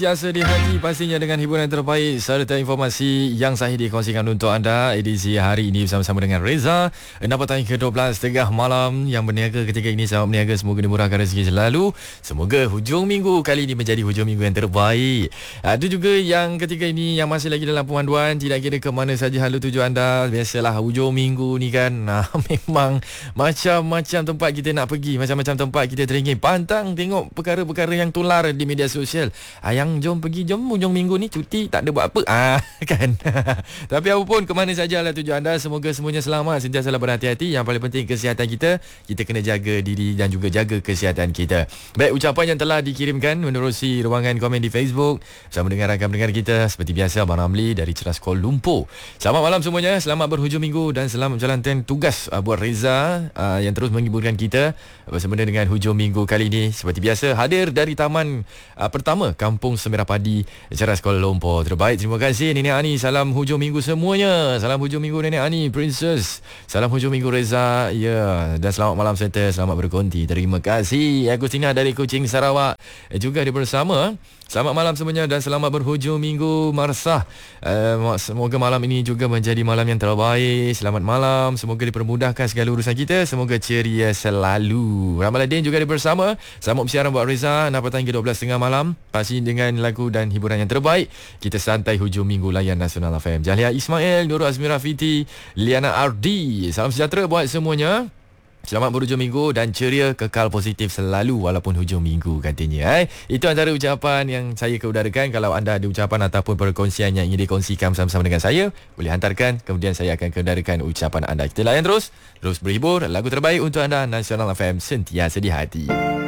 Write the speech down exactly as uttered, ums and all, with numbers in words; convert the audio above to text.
Biasa di hati pastinya dengan hiburan terbaik serta informasi yang sahih dikongsikan untuk anda. Edisi hari ini bersama-sama dengan Reza. enam petang ke dua belas tengah malam. Yang berniaga ketika ini, sahabat berniaga, semoga dimurahkan rezeki selalu. Semoga hujung minggu kali ini menjadi hujung minggu yang terbaik. Ada juga yang ketika ini yang masih lagi dalam pemanduan, tidak kira ke mana saja halu tuju anda. Biasalah hujung minggu ni kan, nah, memang macam-macam tempat kita nak pergi, macam-macam tempat kita teringin pantang tengok perkara-perkara yang tular di media sosial. Yang jom pergi, jom hujung minggu ni cuti, tak ada buat apa, ah, kan. Tapi apapun, ke mana sajalah tujuan anda, semoga semuanya selamat, sentiasalah berhati-hati. Yang paling penting kesihatan kita, kita kena jaga diri dan juga jaga kesihatan kita. Baik, ucapan yang telah dikirimkan menerusi ruangan komen di Facebook bersama dengan rakan pendengar kita seperti biasa, Abang Ramli dari Ceras Kuala Lumpur. Selamat malam semuanya, selamat berhujung minggu dan selamat menjalankan tugas uh, buat Reza uh, yang terus menghiburkan kita bersama dengan hujung minggu kali ini. Seperti biasa, hadir dari taman uh, pertama Kampung Semerah Padi, Ceras Kuala Lumpur. Terbaik, terima kasih Nenek Ani. Salam hujung minggu semuanya. Salam hujung minggu Nenek Ani, Princess. Salam hujung minggu Reza. Ya, yeah. Dan selamat malam serta selamat berkonti. Terima kasih Agustina dari Kuching, Sarawak juga di bersama. Selamat malam semuanya dan selamat berhujung minggu Marsah. uh, Semoga malam ini juga menjadi malam yang terbaik. Selamat malam, semoga dipermudahkan segala urusan kita. Semoga ceria selalu. Ramaladin juga di bersama. Selamat bersiaran buat Reza. enam petang hingga dua belas tengah malam. Pasti dengan lagu dan hiburan yang terbaik. Kita santai hujung minggu layan Nasional F M. Jahlia Ismail, Nurul Azmira Fiti, Liana Ardi. Salam sejahtera buat semuanya. Selamat berhujung minggu dan ceria, kekal positif selalu walaupun hujung minggu katanya. Eh? Itu antara ucapan yang saya keudarakan. Kalau anda ada ucapan ataupun perkongsian yang ingin dikongsikan bersama-sama dengan saya, boleh hantarkan. Kemudian saya akan keudarakan ucapan anda. Kita layan terus. Terus berhibur. Lagu terbaik untuk anda, Nasional F M, sentiasa di hati.